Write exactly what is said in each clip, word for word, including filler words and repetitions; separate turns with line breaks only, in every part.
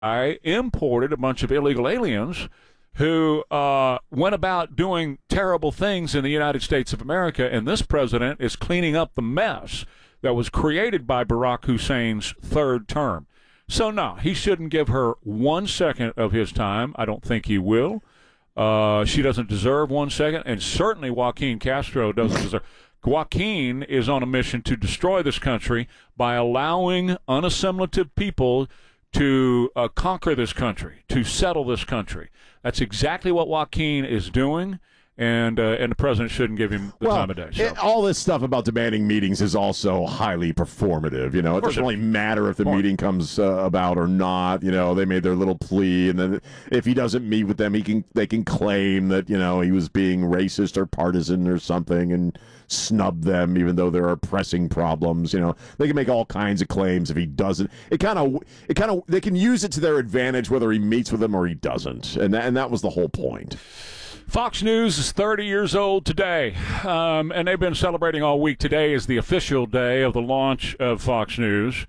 I imported a bunch of illegal aliens who uh, went about doing terrible things in the United States of America, and this president is cleaning up the mess that was created by Barack Hussein's third term. So, no, he shouldn't give her one second of his time. I don't think he will. Uh, she doesn't deserve one second, and certainly Joaquin Castro doesn't deserve. Joaquin is on a mission to destroy this country by allowing unassimilative people to uh, conquer this country, to settle this country. That's exactly what Joaquin is doing, and uh, and the president shouldn't give him the
well,
time of day. So.
It, all this stuff about demanding meetings is also highly performative. You know, it doesn't really matter if the meeting comes uh, about or not. You know, they made their little plea, and then if he doesn't meet with them, he can they can claim that you know he was being racist or partisan or something, and snub them, even though there are pressing problems. You know, they can make all kinds of claims if he doesn't. It kind of, it kind of, they can use it to their advantage whether he meets with them or he doesn't, and that, and that was the whole point.
Fox News is thirty years old today, um, and they've been celebrating all week. Today is the official day of the launch of Fox News,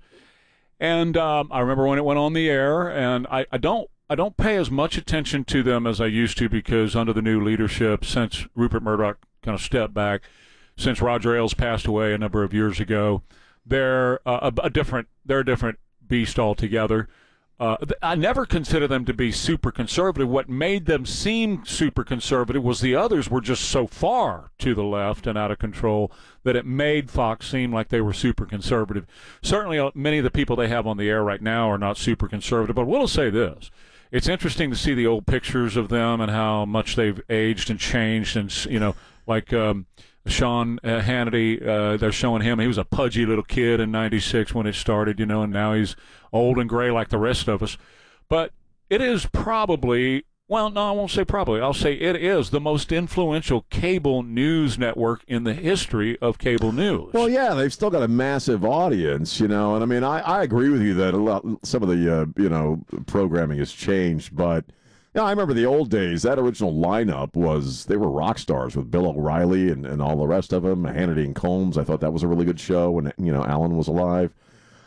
and um, I remember when it went on the air, and I, I don't. I don't pay as much attention to them as I used to because under the new leadership, since Rupert Murdoch kind of stepped back, since Roger Ailes passed away a number of years ago, they're uh, a, a different they're a different beast altogether. Uh, I never consider them to be super conservative. What made them seem super conservative was the others were just so far to the left and out of control that it made Fox seem like they were super conservative. Certainly, uh, many of the people they have on the air right now are not super conservative. But I will say this. It's interesting to see the old pictures of them and how much they've aged and changed. And, you know, like um, Sean uh, Hannity, uh, they're showing him. He was a pudgy little kid in ninety-six when it started, you know, and now he's old and gray like the rest of us. But it is probably, well, no, I won't say probably. I'll say it is the most influential cable news network in the history of cable news.
Well, yeah, they've still got a massive audience, you know, and I mean, I, I agree with you that a lot, some of the, uh, you know, programming has changed, but yeah, I remember the old days. That original lineup was, they were rock stars with Bill O'Reilly and, and all the rest of them, Hannity and Combs. I thought that was a really good show when, you know, Alan was alive.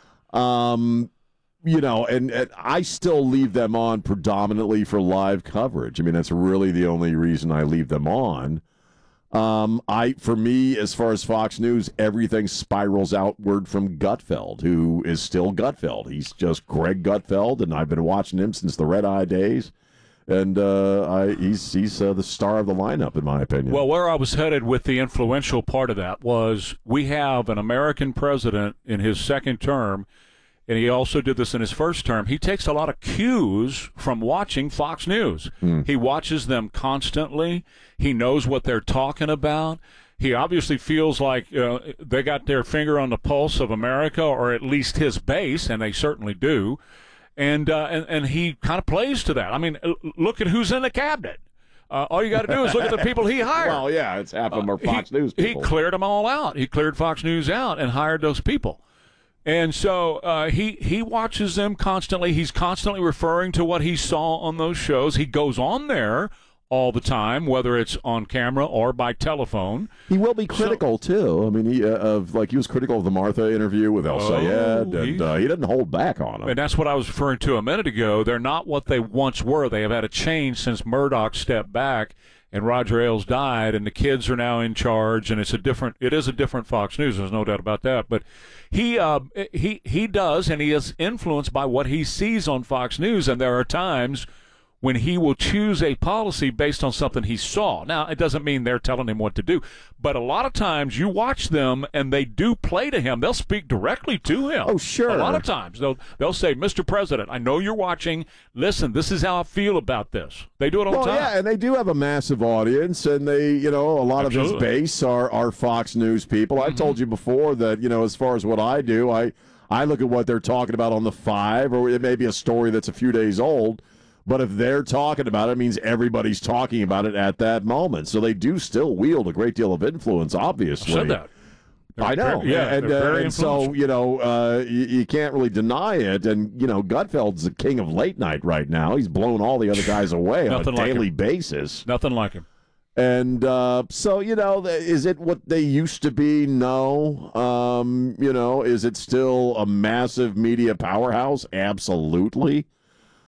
Um, you know, and, and I still leave them on predominantly for live coverage. I mean, that's really the only reason I leave them on. Um, I, for me, as far as Fox News, everything spirals outward from Gutfeld, who is still Gutfeld. He's just Greg Gutfeld, and I've been watching him since the Red Eye days. And uh, I, he's he's uh, the star of the lineup, in my opinion.
Well, where I was headed with the influential part of that was we have an American president in his second term, and he also did this in his first term. He takes a lot of cues from watching Fox News. Mm. He watches them constantly. He knows what they're talking about. He obviously feels like uh, they got their finger on the pulse of America, or at least his base, and they certainly do. And, uh, and and he kind of plays to that. I mean, look at who's in the cabinet. Uh, all you got to do is look at the people he hired.
Well, yeah, it's half of them are Fox
uh,
he, News people.
He cleared them all out. He cleared Fox News out and hired those people. And so uh, he, he watches them constantly. He's constantly referring to what he saw on those shows. He goes on there all the time, whether it's on camera or by telephone.
He will be critical, so, too. I mean, he uh, of like he was critical of the Martha interview with El oh, Sayed, and he, uh, he didn't hold back on him.
And that's what I was referring to a minute ago. They're not what they once were. They have had a change since Murdoch stepped back and Roger Ailes died, and the kids are now in charge, and it's a different. It is a different Fox News. There's no doubt about that. But he uh, he he does, and he is influenced by what he sees on Fox News, and there are times when he will choose a policy based on something he saw. Now, it doesn't mean they're telling him what to do, but a lot of times you watch them and they do play to him. They'll speak directly to him.
Oh, sure.
A lot of times they'll they'll say, Mister President, I know you're watching. Listen, this is how I feel about this. They do it all
well,
the time.
Yeah, and they do have a massive audience, and they, you know, a lot Absolutely. of his base are, are Fox News people. Mm-hmm. I've told you before that, you know, as far as what I do, I, I look at what they're talking about on the Five, or it may be a story that's a few days old. But if they're talking about it, it means everybody's talking about it at that moment. So they do still wield a great deal of influence, obviously.
I said that. They're
I know.
Very, yeah,
and, uh, and so, you know, uh, you, you can't really deny it. And, you know, Gutfeld's the king of late night right now. He's blown all the other guys away on a
like
daily
him.
basis.
Nothing like him.
And uh, so, you know, is it what they used to be? No. Um, you know, is it still a massive media powerhouse? Absolutely.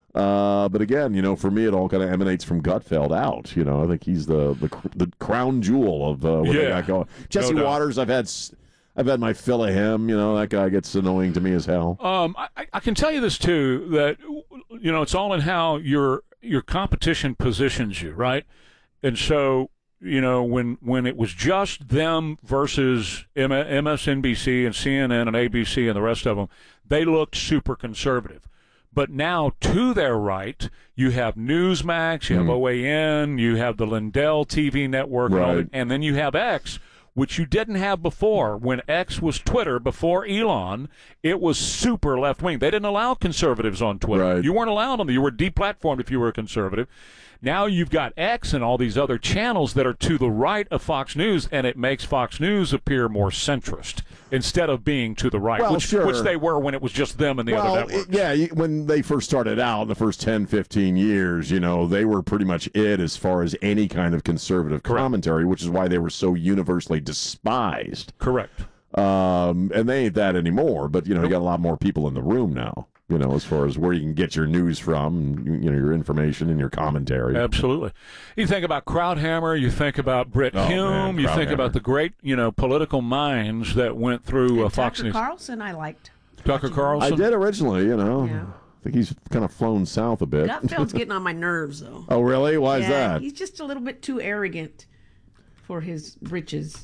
Uh, but again, you know, for me, it all kind of emanates from Gutfeld out. You know, I think he's the the, the crown jewel of uh, what
Yeah.
they got going. Jesse
No doubt.
Waters, I've had. I've had my fill of him. You know, that guy gets annoying to me as hell.
Um, I, I can tell you this too, that you know it's all in how your your competition positions you, right? And so you know when when it was just them versus M- MSNBC and C N N and A B C and the rest of them, they looked super conservative. But now to their right, you have Newsmax, you have
Mm.
O A N, you have the Lindell T V network, and, all
Right.
that, and then you have X, which you didn't have before. When X was Twitter, before Elon, it was super left-wing. They didn't allow conservatives on Twitter.
Right.
You weren't allowed on there. You were deplatformed if you were a conservative. Now you've got X and all these other channels that are to the right of Fox News, and it makes Fox News appear more centrist instead of being to the right,
Well,
which,
sure.
which they were when it was just them and the
well,
other networks.
it- yeah, you- when they first started out in the first ten, fifteen years, you know, they were pretty much it as far as any kind of conservative
Correct.
commentary, which is why they were so universally despised.
Correct.
Um, and they ain't that anymore. But you know, you got a lot more people in the room now. You know, as far as where you can get your news from, you, you know, your information and your commentary.
Absolutely. You think about Krauthammer, you think about Brit
Oh,
Hume,
man,
you think
Krauthammer.
about the great, you know, political minds that went through uh,
And
Fox
Tucker
News.
Carlson, I liked.
Tucker
I
Carlson.
did originally, you know.
Yeah.
I think he's kind of flown south a bit.
Gutfeld's getting on my nerves, though.
Oh, really? Why is
yeah,
that?
he's just a little bit too arrogant for his riches.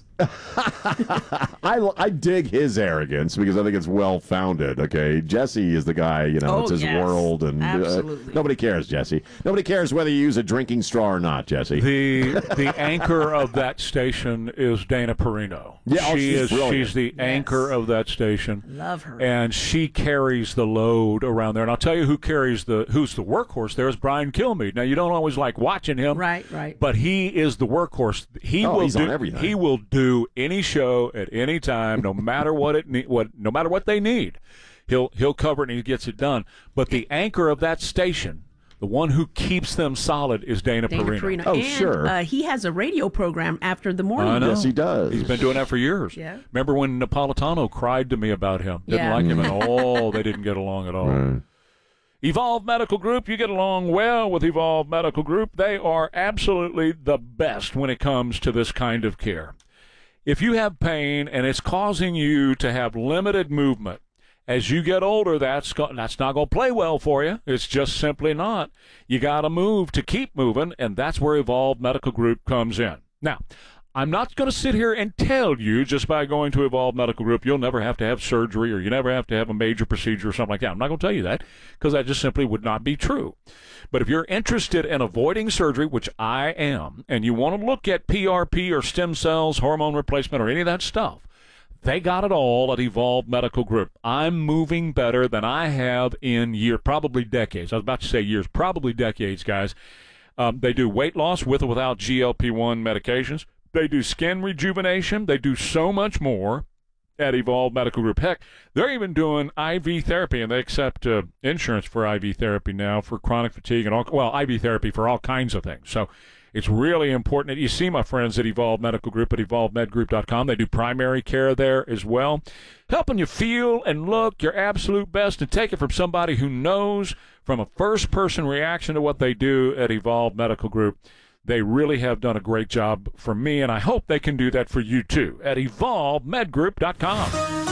I, I dig his arrogance because I think it's well founded. Okay, Jesse is the guy, you know,
Oh,
it's his
yes.
world, and uh,
Absolutely.
nobody cares, Jesse. Nobody cares whether you use a drinking straw or not, Jesse.
The the anchor of that station is Dana Perino.
Yeah, oh,
she
she's
is
brilliant.
she's the anchor of that station.
Love her.
And she carries the load around there. And I'll tell you who carries the who's the workhorse there is Brian Kilmeade. Now you don't always like watching him.
Right, right.
But he is the workhorse. He
Oh,
will
he's
do
on everything.
he will do any show at any time, no matter what it ne- what no matter what they need. He'll he'll cover it and he gets it done. But the anchor of that station, the one who keeps them solid, is Dana,
Dana
Perino.
Perino.
Oh,
and,
sure.
Uh, he has a radio program after the morning.
I know.
Yes, he does.
He's been doing that for years.
Yeah.
Remember when Napolitano cried to me about him? Didn't
Yeah.
like him at all. They didn't get along at all.
Right.
Evolve Medical Group, you get along well with Evolve Medical Group. They are absolutely the best when it comes to this kind of care. If you have pain and it's causing you to have limited movement, as you get older, that's go- that's not going to play well for you. It's just simply not. You got to move to keep moving, and that's where Evolve Medical Group comes in. Now, I'm not going to sit here and tell you just by going to Evolve Medical Group you'll never have to have surgery or you never have to have a major procedure or something like that. I'm not going to tell you that because that just simply would not be true. But if you're interested in avoiding surgery, which I am, and you want to look at P R P or stem cells, hormone replacement, or any of that stuff, they got it all at Evolve Medical Group. I'm moving better than I have in years, probably decades. I was about to say years, probably decades, guys. Um, they do weight loss with or without G L P one medications. They do skin rejuvenation. They do so much more at Evolve Medical Group. Heck, they're even doing I V therapy, and they accept uh, insurance for I V therapy now for chronic fatigue and all, well, I V therapy for all kinds of things. So it's really important that you see my friends at Evolve Medical Group at evolve med group dot com. They do primary care there as well, helping you feel and look your absolute best, and take it from somebody who knows from a first-person reaction to what they do at Evolve Medical Group. They really have done a great job for me, and I hope they can do that for you too at evolve med group dot com.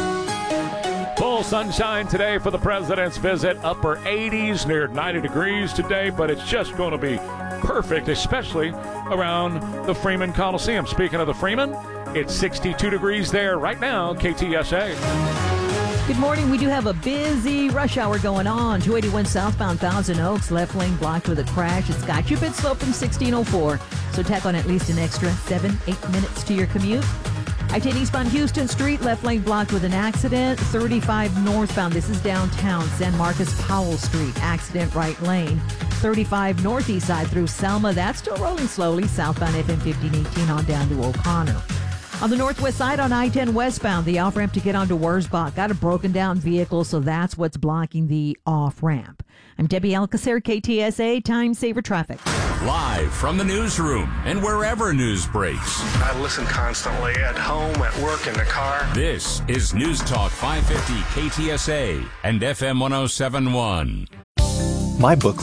Full sunshine today for the president's visit. Upper eighties, near ninety degrees today, but it's just going to be perfect, especially around the Freeman Coliseum. Speaking of the Freeman, it's sixty-two degrees there right now, K T S A.
Good morning. We do have a busy rush hour going on. two eighty-one southbound Thousand Oaks, left lane blocked with a crash. It's got you a bit slow from sixteen oh four. So tack on at least an extra seven, eight minutes to your commute. I ten eastbound Houston Street, left lane blocked with an accident. thirty-five northbound, this is downtown, San Marcos Powell Street, accident right lane. thirty-five northeast side through Selma, that's still rolling slowly. Southbound F M fifteen eighteen on down to O'Connor. On the northwest side on I ten westbound, the off-ramp to get onto Wurzbach got a broken down vehicle, so that's what's blocking the off-ramp. I'm Debbie Alcacer, K T S A, Time Saver Traffic.
Live from the newsroom and wherever news breaks.
I listen constantly at home, at work, in the car.
This is News Talk five fifty K T S A and F M one oh seven point one.
My book